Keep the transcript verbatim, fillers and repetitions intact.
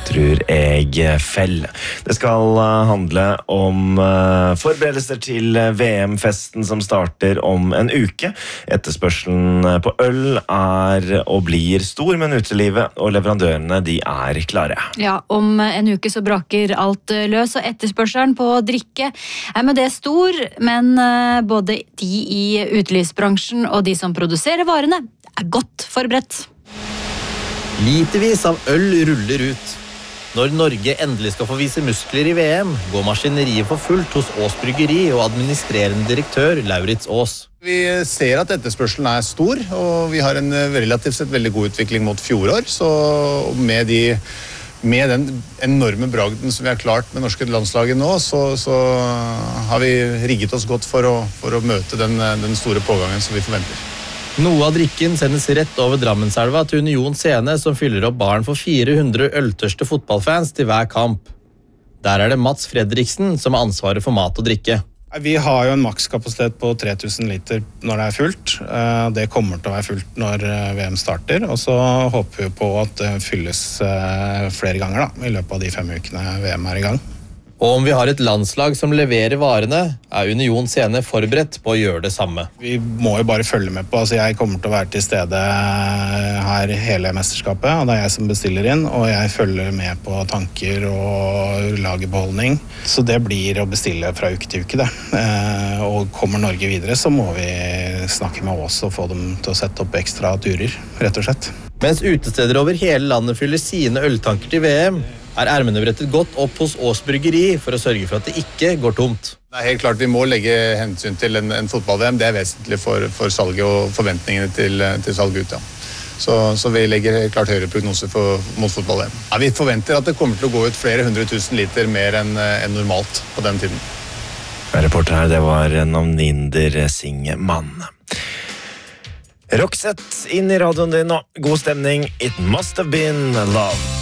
tror jeg fell. Det skal handle om forberedelser til V M-festen som starter om en uke. Etterspørselen på øl er og blir stor, men utelivet og leverandørene de er klare. Ja, om en uke så braker alt løs, og etterspørselen på drikke er med det stor, men både de i utelivsbransjen og de som produserer varene er godt forberedt. Litervis av øl ruller ut. Når Norge endelig skal få vise muskler i V M, går maskineriet for fullt hos Aas Bryggeri og administrerende direktør Lauritz Aas. Vi ser at etterspørselen er stor, og vi har en relativt sett veldig god utvikling mot fjorår, så med, de, med den enorme bragden som vi har klart med norske landslaget nå, så, så har vi rigget oss godt for å, for å møte den, den store pågangen som vi forventer. Noe av drikken sendes rett over Drammenselva til Union Scene, som fyller opp baren for fire hundre øltørste fotballfans til hver kamp. Der er det Mats Fredriksen som har ansvaret for mat og drikke. Vi har jo en makskapasitet på tre tusen liter når det er fullt. Det kommer til å være fullt når V M starter, og så håper vi på at det fylles flere ganger da, i løpet av de fem ukene V M er i gang. Og om vi har et landslag som leverer varene, er Union Scene forberedt på å gjøre det samme. Vi må jo bare følge med på. Altså, jeg kommer til å være til stede her hele mesterskapet, og det er jeg som bestiller inn, og jeg følger med på tanker og lagerbeholdning. Så det blir å bestille fra uke til uke, det. Og kommer Norge videre, så må vi snakke med oss og få dem til å sette opp ekstra turer, rett og slett. Mens utesteder over hele landet fyller sine øltanker til V M, er ermene brettet godt opp hos Aas Bryggeri for å sørge for at det ikke går tomt. Det er helt klart vi må legge hensyn til en, en fotball-V M. Det er vesentlig for, for salget og forventningene til, til salget ut. Ja. Så, så vi legger helt klart høyere prognoser for, mot fotball-V M. Ja, vi forventer at det kommer til å gå ut flere hundre tusen liter mer enn, enn normalt på den tiden. Reporter her, det var Navninder Singh-Mann. Roxette inn i radioen din nå. God stemning. It must have been love.